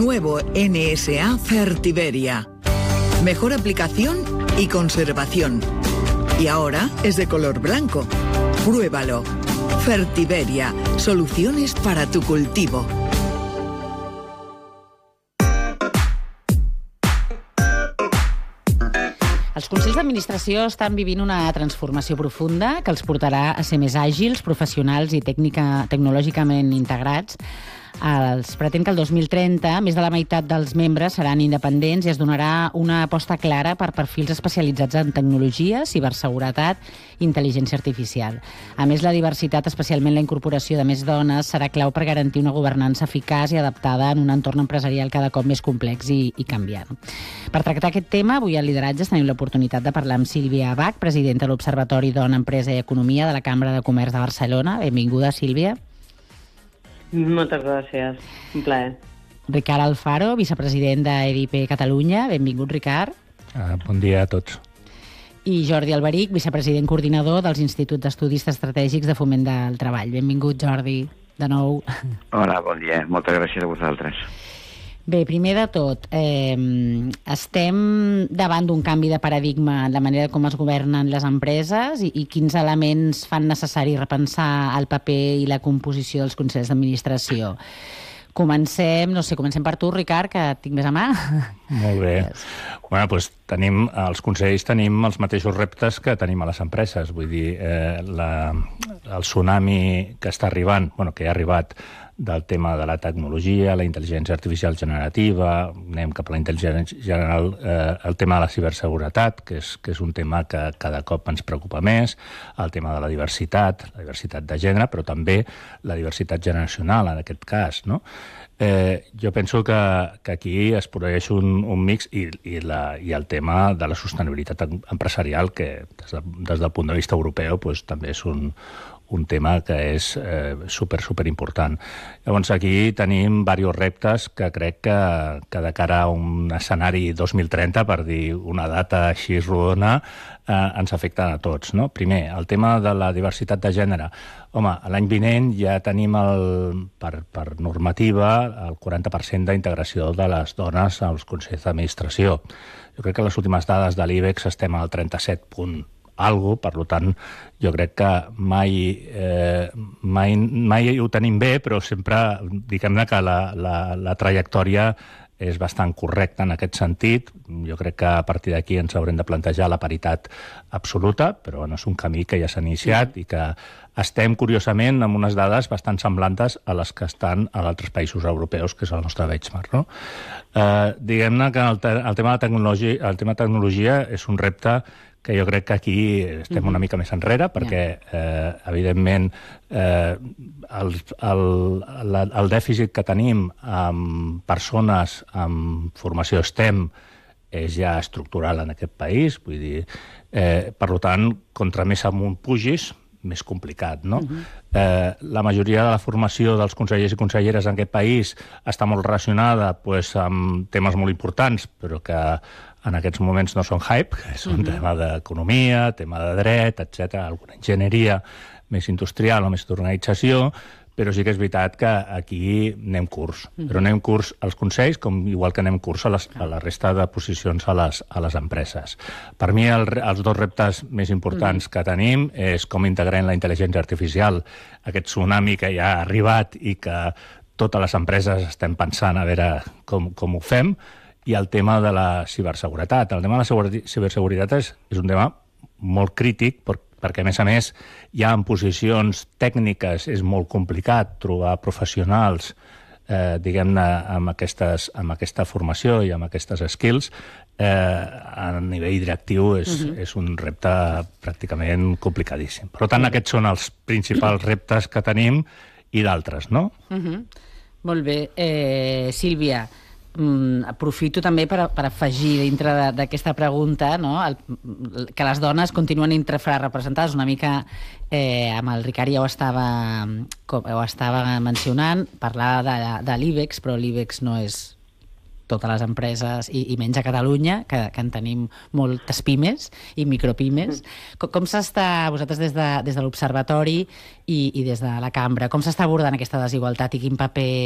Nuevo NSA Fertiberia. Mejor aplicación y conservación. Y ahora es de color blanco. Pruébalo. Fertiberia. Soluciones para tu cultivo. Els consells d'administració estan vivint una transformació profunda que els portarà a ser més àgils, professionals i tecnològicament integrats. Els pretén que el 2030 més de la meitat dels membres seran independents i es donarà una aposta clara per perfils especialitzats en tecnologia, ciberseguretat i intel·ligència artificial. A més, la diversitat, especialment la incorporació de més dones, serà clau per garantir una governança eficaç i adaptada en un entorn empresarial cada cop més complex i canviant. Per tractar aquest tema, avui a Lideratges tenim l'oportunitat de parlar amb Sílvia Bach, presidenta de l'Observatori Dona, Empresa i Economia de la Cambra de Comerç de Barcelona. Benvinguda, Sílvia. Moltes gràcies, un plaer. Ricard Alfaro, vicepresident d'EDIP Catalunya. Benvingut, Ricard. Bon dia a tots. I Jordi Alberic, vicepresident coordinador dels Instituts d'Estudis Estratègics de Foment del Treball. Benvingut, Jordi, de nou. Hola, bon dia. Moltes gràcies a vosaltres. Bé, primer de tot, estem davant d'un canvi de paradigma en la manera com es governen les empreses i quins elements fan necessari repensar el paper i la composició dels consells d'administració. Comencem per tu, Ricard, que et tinc més a mà. Molt bé. Bueno, doncs els consells tenim els mateixos reptes que tenim a les empreses. Vull dir, el tsunami que està arribant, que ha arribat del tema de la tecnologia, la intel·ligència artificial generativa, anem cap a la intel·ligència general, el tema de la ciberseguretat, que és un tema que cada cop ens preocupa més, el tema de la diversitat de gènere, però també la diversitat generacional, en aquest cas, no? Jo penso que aquí es produeix un mix i el tema de la sostenibilitat empresarial, que des del punt de vista europeu també és un tema que és super important. Llavors, aquí tenim diversos reptes que crec que de cara a un escenari 2030, per dir una data així rodona, ens afecten a tots, no? Primer, el tema de la diversitat de gènere. Home, l'any vinent ja tenim per normativa el 40% d'integració de les dones als consells d'administració. Jo crec que les últimes dades de l'IBEX estem al 37 algo, per tant, jo crec que mai ho tenim bé, però sempre, diguem-ne que la trajectòria és bastant correcta en aquest sentit. Jo crec que a partir d'aquí ens haurem de plantejar la paritat absoluta, però és un camí que ja s'ha iniciat i que estem, curiosament, amb unes dades bastant semblants a les que estan a altres països europeus, que és el nostre benchmark, no? Diguem-ne que el tema de tecnologia és un repte que jo crec que aquí estem una mica més enrere, perquè, evidentment, el dèficit que tenim amb persones amb formació STEM és ja estructural en aquest país. Vull dir, per tant, contra més amunt pugis, més complicat, no? La majoria de la formació dels consellers i conselleres en aquest país està molt relacionada amb temes molt importants, però que en aquests moments no són hype, que són tema d'economia, tema de dret, etc., alguna enginyeria més industrial o més d'organització, però sí que és veritat que aquí anem curs. Però anem curs als consells, igual que anem curs a la resta de posicions a les empreses. Per mi, els dos reptes més importants que tenim és com integrem la intel·ligència artificial, aquest tsunami que ja ha arribat i que totes les empreses estem pensant a veure com ho fem, i el tema de la ciberseguretat. El tema de la ciberseguretat és un tema molt crític, perquè, a més, ja en posicions tècniques és molt complicat trobar professionals, diguem-ne, amb aquesta formació i amb aquestes skills. A nivell directiu és un repte pràcticament complicadíssim. Per tant, aquests són els principals reptes que tenim i d'altres, no? Molt bé. Sílvia, aprofito també per afegir dintre d'aquesta pregunta, no, que les dones continuen infrarepresentades. Una mica amb el Ricard ja ho estava mencionant, parlar de l'IBEX, però l'IBEX no és totes les empreses, i menys a Catalunya, que en tenim moltes pimes i micropimes. Com s'està, vosaltres des de l'Observatori i des de la Cambra, com s'està abordant aquesta desigualtat i quin paper